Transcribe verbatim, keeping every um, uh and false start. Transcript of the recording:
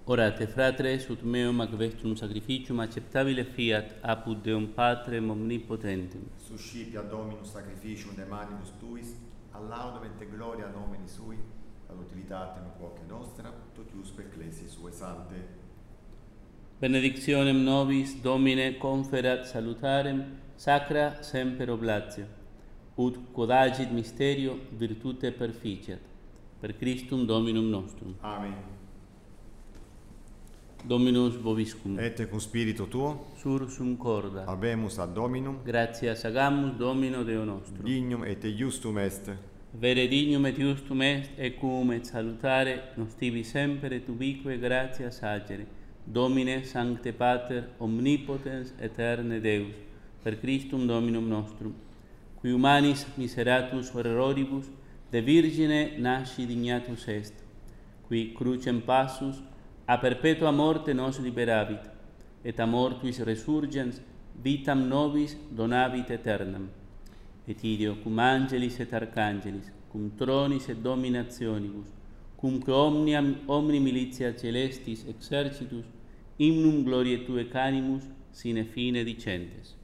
Orate, fratres, ut meum ac vestrum sacrificium acceptabile fiat apud Deum Patrem omnipotentem. Suscipia Dominus sacrificium de manibus tuis, ad laudem et gloria nomini sui, ad utilitatem quoque nostra, totiusque ecclesiae sue sancte. Benedictionem nobis Domine conferat salutarem, sacra semper oblatio, ut quod agit mysterio virtute perficiat. Per Christum Dominum nostrum. Amen. Dominus vobiscum. Et cum spiritu tuo, Sursum corda. habemus ad Dominum, Gratias agamus Domino Deo nostro. dignum et iustum est, Vere dignum et justum est, ecum et salutare, nos tibi semper et ubique gratias agere. Domine, Sancte Pater, omnipotens, eterne Deus, per Christum Dominum nostrum, qui humanis miseratus erroribus, de Virgine nasci dignatus est, qui crucem passus, a perpetua morte nos liberavit, et a mortuis resurgens vitam nobis donavit aeternam. Et ideo cum angelis et arcangelis, cum tronis et dominationibus, cumque omnia, omni militia celestis exercitus, hymnum gloriae Tuae canimus sine fine dicentes.